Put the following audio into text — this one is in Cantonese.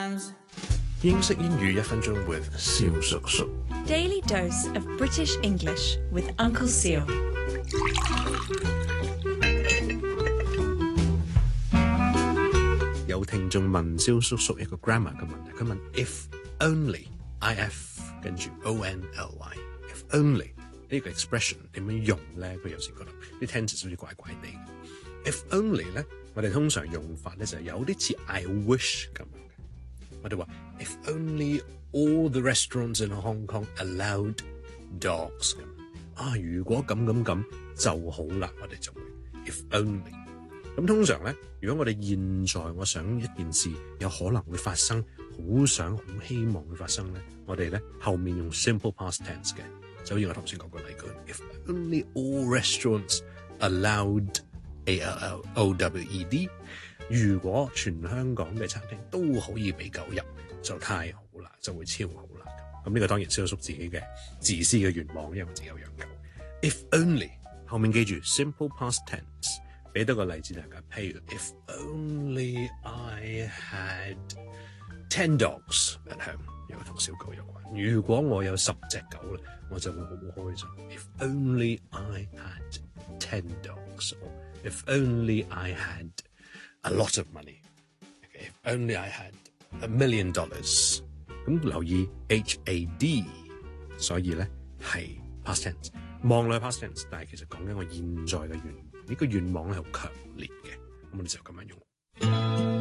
times. 英式英語1分鐘 with 蕭叔叔。 Daily dose of British English with Uncle Seal. 有聽眾問蕭叔叔一個 grammar 嘅問題，佢問 if only if 跟住 only if only 呢個 expression 點樣用咧？佢有時覺得啲 tenses 好似怪怪地。if only 咧，我哋通常用法咧就係有啲似 I wish 咁樣嘅。我哋話 if only all the restaurants in Hong Kong allowed dogs 咁如果咁就好啦，我哋就會 if only。咁通常咧，如果我哋現在我想一件事有可能會發生，好希望會發生咧，我哋咧後面用 simple past tense 嘅，就好似我頭先講個例句 ，if only all restaurants allowed allowed， 如果全香港嘅餐廳都可以俾狗入，就太好啦，就會超好啦。咁呢個當然蕭叔自己嘅自私嘅願望，因為我自己有養狗。if only 後面記住 simple past tense。俾多個例子大家，譬如 if only I had 10 dogs at home， 有同小狗有關。如果我有10隻狗咧，我就會好開心。If only I had 10 dogs， or if only I had a lot of money， if only I had $1 million。咁留意 had， 所以咧係 past tense， 望落 past tense， 但係其實講緊我現在嘅願望。呢個願望咧好強烈嘅，咁我哋就咁樣用。